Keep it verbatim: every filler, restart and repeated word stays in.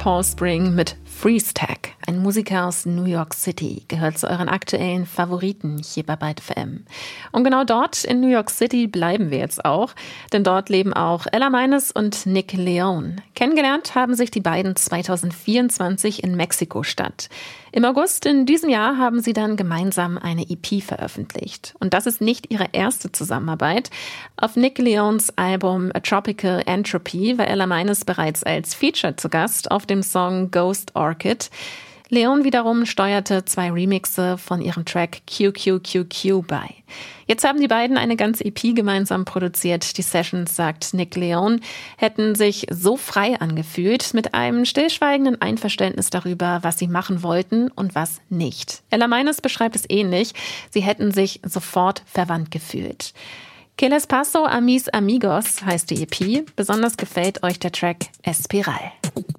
Paul Spring mit Freeze Tag. Ein Musiker aus New York City gehört zu euren aktuellen Favoriten hier bei Byte F M. Und genau dort in New York City bleiben wir jetzt auch, denn dort leben auch Ella Meines und Nick Leone. Kennengelernt haben sich die beiden zwanzig vierundzwanzig in Mexiko-Stadt. Im August in diesem Jahr haben sie dann gemeinsam eine E P veröffentlicht. Und das ist nicht ihre erste Zusammenarbeit. Auf Nick Leones Album A Tropical Entropy war Ella Meines bereits als Feature zu Gast auf dem Song Ghost Orchid. Leone wiederum steuerte zwei Remixe von ihrem Track Q Q Q Q bei. Jetzt haben die beiden eine ganze E P gemeinsam produziert. Die Sessions, sagt Nick Leone, hätten sich so frei angefühlt, mit einem stillschweigenden Einverständnis darüber, was sie machen wollten und was nicht. Ella Meines beschreibt es ähnlich. Sie hätten sich sofort verwandt gefühlt. Que les paso a mis amigos heißt die E P. Besonders gefällt euch der Track Espiral.